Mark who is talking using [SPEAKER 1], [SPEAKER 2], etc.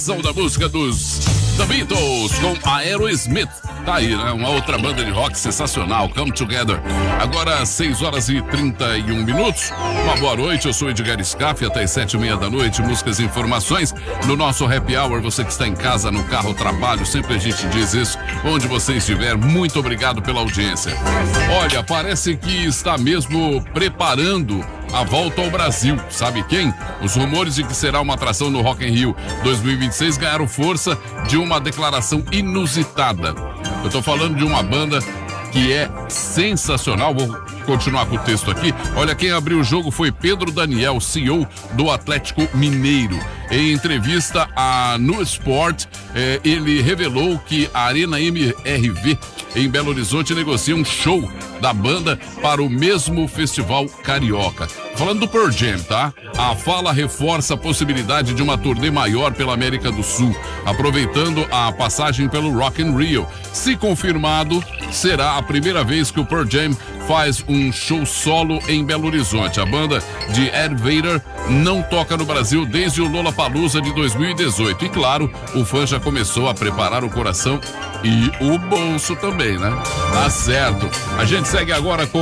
[SPEAKER 1] Da música dos The Beatles com Aerosmith. Tá aí, né? Uma outra banda de rock sensacional, Come Together. Agora 6h31. Uma boa noite, eu sou Edgar Scaff, até as 7h30 da noite, músicas e informações no nosso Happy Hour. Você que está em casa, no carro, trabalho, sempre a gente diz isso, onde você estiver, muito obrigado pela audiência. Olha, parece que está mesmo preparando a volta ao Brasil. Sabe quem? Os rumores de que será uma atração no Rock in Rio 2026 ganharam força de uma declaração inusitada. Eu tô falando de uma banda que é sensacional. Vou continuar com o texto aqui. Olha, quem abriu o jogo foi Pedro Daniel, CEO do Atlético Mineiro. Em entrevista à No Sport, ele revelou que a Arena MRV em Belo Horizonte negocia um show da banda para o mesmo festival carioca. Falando do Pearl Jam, tá? A fala reforça a possibilidade de uma turnê maior pela América do Sul, aproveitando a passagem pelo Rock in Rio. Se confirmado, será a primeira vez que o Pearl Jam faz um show solo em Belo Horizonte. A banda de Ed Vedder não toca no Brasil desde o Lollapalooza de 2018. E claro, o fã já começou a preparar o coração e o bolso também, né? Tá certo. A gente segue agora com